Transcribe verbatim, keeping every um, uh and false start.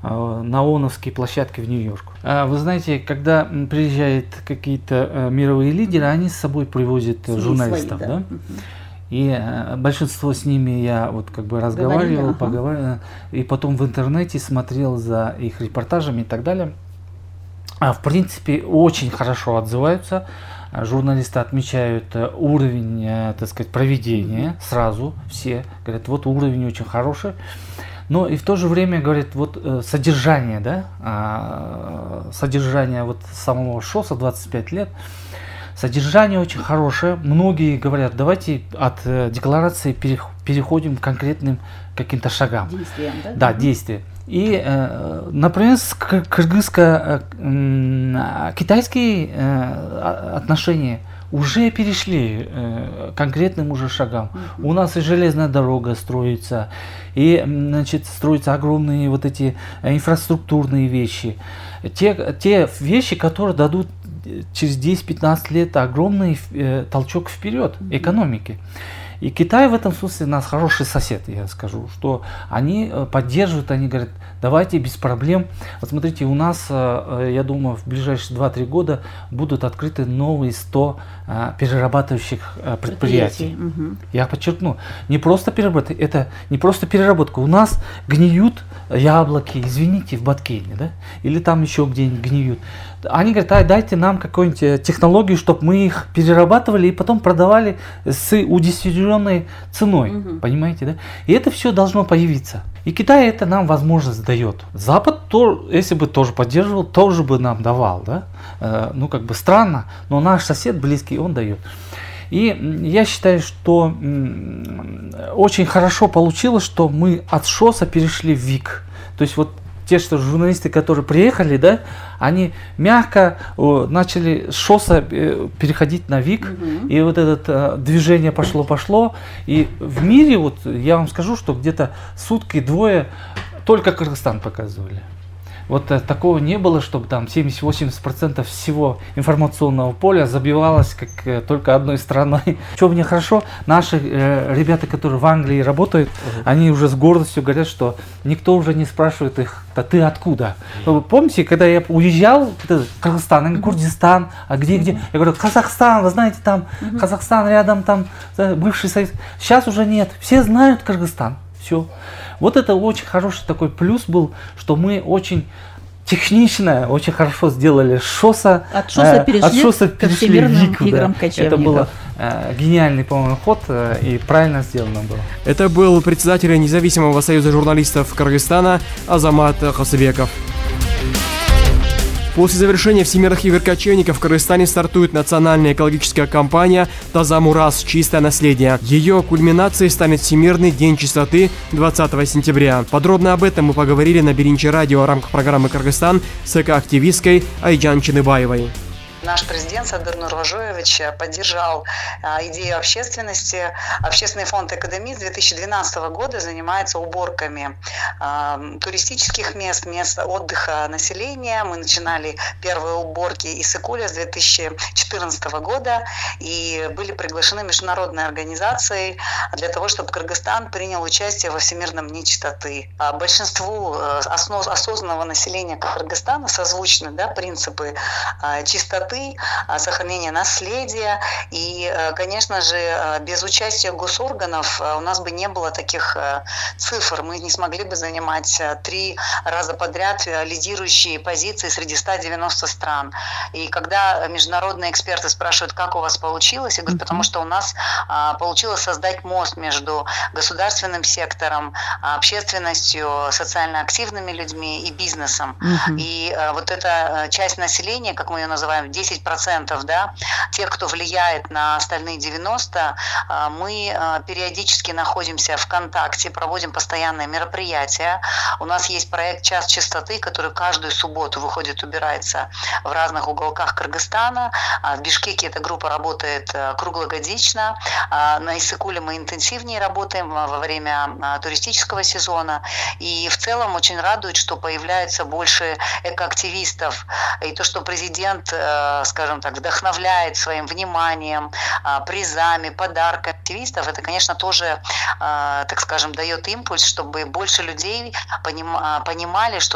на ООНовские площадки в Нью-Йорк. Вы знаете, когда приезжают какие-то мировые лидеры, они с собой привозят свои журналистов, свои, да? Да? И большинство с ними я вот как бы разговаривал, ага. поговаривал, и потом в интернете смотрел за их репортажами и так далее. А в принципе очень хорошо отзываются. Журналисты отмечают уровень, так сказать, проведения сразу, все говорят, вот уровень очень хороший. Но и в то же время говорят, вот содержание, да, содержание вот самого ШОСа двадцать пять лет, содержание очень хорошее. Многие говорят, давайте от декларации переходим к конкретным каким-то шагам. Действиям, да? Да, действия. И, например, кыргызско-китайские отношения уже перешли к конкретным уже шагам. Mm-hmm. У нас и железная дорога строится, и, значит, строятся огромные вот эти инфраструктурные вещи. Те, те вещи, которые дадут через десять-пятнадцать лет огромный толчок вперед экономики. И Китай в этом смысле у нас хороший сосед, я скажу, что они поддерживают, они говорят, давайте без проблем. Вот смотрите, у нас, я думаю, в ближайшие два-три года будут открыты новые сто перерабатывающих предприятий. Угу. Я подчеркну, не просто переработка, это не просто переработка. У нас гниют яблоки, извините, в Баткене, да, или там еще где-нибудь гниют. Они говорят, а, дайте нам какую-нибудь технологию, чтобы мы их перерабатывали и потом продавали с удешевленной ценой, угу. понимаете, да? И это все должно появиться. И Китай это нам возможность дает. Запад, то, если бы тоже поддерживал, тоже бы нам давал, да? Э, ну, как бы странно, но наш сосед близкий, он дает. И я считаю, что м, очень хорошо получилось, что мы от ШОСа перешли в ВИК. То есть вот те, что журналисты, которые приехали, да, они мягко о, начали с ШОСа э, переходить на ВИК, угу. и вот это э, движение пошло-пошло. И в мире, вот я вам скажу, что где-то сутки-двое только Кыргызстан показывали. Вот э, такого не было, чтобы там семьдесят-восемьдесят процентов всего информационного поля забивалось как э, только одной страной. Что мне хорошо, наши э, ребята, которые в Англии работают, uh-huh. они уже с гордостью говорят, что никто уже не спрашивает их, да ты откуда? Uh-huh. Помните, когда я уезжал в Кыргызстан, или Курдистан, а где-где? Uh-huh. Я говорю, Казахстан, вы знаете, там uh-huh. Казахстан рядом, там бывший Союз. Сейчас уже нет, все знают Кыргызстан. Все. Вот это очень хороший такой плюс был, что мы очень технично, очень хорошо сделали ШОСа. От ШОСа перешли, от ШОСа перешли к ВИКу, играм да. кочевников. Это был э, гениальный, по-моему, ход э, и правильно сделано было. Это был председатель Независимого союза журналистов Кыргызстана Азамат Хасыбеков. После завершения Всемирных игр кочевников в Кыргызстане стартует национальная экологическая кампания «Тазамурас. Чистое наследие». Ее кульминацией станет Всемирный день чистоты двадцатого сентября. Подробно об этом мы поговорили на Биринчи радио в рамках программы «Кыргызстан» с экоактивисткой Айджан Чыныбаевой. Наш президент Садыр Нурвожоевич поддержал идею общественности. Общественный фонд «Экодеми» с две тысячи двенадцатого года занимается уборками туристических мест, мест отдыха населения. Мы начинали первые уборки Иссык-Куля с две тысячи четырнадцатого года и были приглашены международные организации для того, чтобы Кыргызстан принял участие во Всемирном дне чистоты. Большинству осознанного населения Кыргызстана созвучны, да, принципы чистоты, сохранения наследия. И, конечно же, без участия госорганов у нас бы не было таких цифр. Мы не смогли бы занимать три раза подряд лидирующие позиции среди ста девяноста стран. И когда международные эксперты спрашивают, как у вас получилось, я говорю, потому что у нас получилось создать мост между государственным сектором, общественностью, социально активными людьми и бизнесом. Mm-hmm. И вот эта часть населения, как мы ее называем, десять процентов, да, тех, кто влияет на остальные девяносто процентов, мы периодически находимся в контакте, проводим постоянные мероприятия. У нас есть проект «Час чистоты», который каждую субботу выходит, убирается в разных уголках Кыргызстана. В Бишкеке эта группа работает круглогодично. На Иссык-Куле мы интенсивнее работаем во время туристического сезона. И в целом очень радует, что появляется больше экоактивистов. И то, что президент, скажем так, вдохновляет своим вниманием, призами, подарками активистов, это, конечно, тоже, так скажем, дает импульс, чтобы больше людей понимали, что